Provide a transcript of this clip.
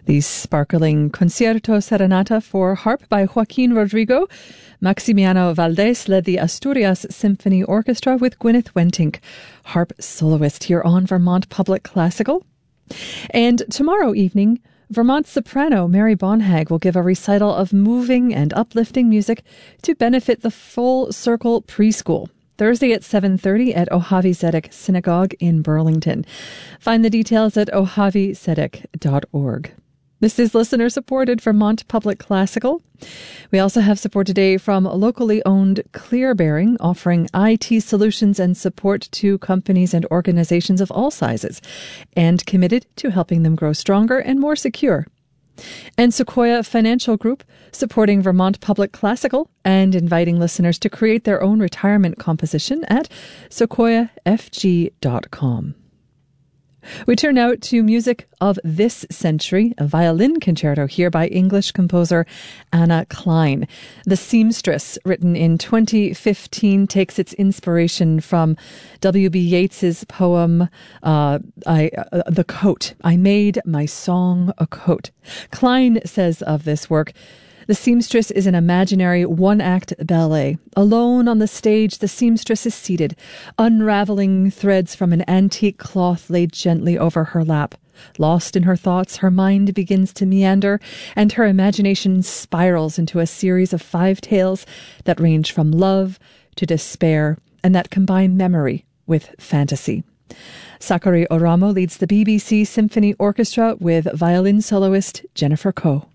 The sparkling Concierto Serenata for harp by Joaquin Rodrigo. Maximiano Valdés led the Asturias Symphony Orchestra with Gwyneth Wentink, harp soloist here on Vermont Public Classical. And tomorrow evening, Vermont soprano Mary Bonhag will give a recital of moving and uplifting music to benefit the Full Circle Preschool. Thursday at 7:30 at Ohavi Zedek Synagogue in Burlington. Find the details at ohavizedek.org. This is listener-supported Vermont Public Classical. We also have support today from locally owned Clear Bearing, offering IT solutions and support to companies and organizations of all sizes, and committed to helping them grow stronger and more secure. And Sequoia Financial Group, supporting Vermont Public Classical and inviting listeners to create their own retirement composition at sequoiafg.com. We turn now to music of this century, a violin concerto here by English composer Anna Klein. The Seamstress, written in 2015, takes its inspiration from W.B. Yeats's poem, The Coat. I made my song a coat. Klein says of this work, the seamstress is an imaginary one-act ballet. Alone on the stage, the seamstress is seated, unraveling threads from an antique cloth laid gently over her lap. Lost in her thoughts, her mind begins to meander, and her imagination spirals into a series of 5 tales that range from love to despair, and that combine memory with fantasy. Sakari Oramo leads the BBC Symphony Orchestra with violin soloist Jennifer Coe.